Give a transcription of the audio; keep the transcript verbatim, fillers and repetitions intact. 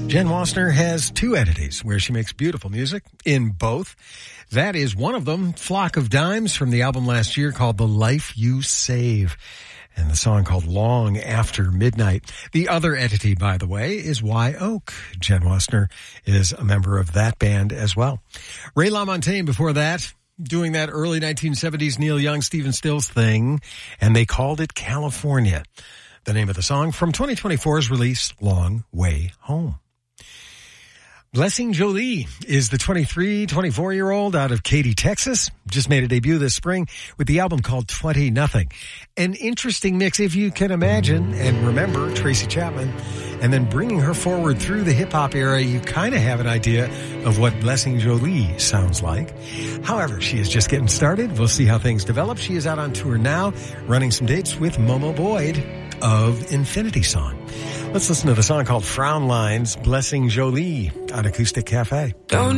Jen Wasner has two entities where she makes beautiful music in both. That is one of them, Flock of Dimes, from the album last year called The Life You Save, and the song called Long After Midnight. The other entity, by the way, is Wye Oak. Jen Wasner is a member of that band as well. Ray LaMontagne before that, doing that early nineteen seventies Neil Young, Stephen Stills thing, and they called it California. The name of the song from twenty twenty-four's release, Long Way Home. Blessing Jolie is the twenty-three, twenty-four-year-old out of Katy, Texas. Just made a debut this spring with the album called twenty nothing. An interesting mix, if you can imagine and remember Tracy Chapman, and then bringing her forward through the hip-hop era, you kind of have an idea of what Blessing Jolie sounds like. However, she is just getting started. We'll see how things develop. She is out on tour now, running some dates with Momo Boyd of Infinity Song. Let's listen to the song called Frown Lines, Blessing Jolie on Acoustic Cafe. Don't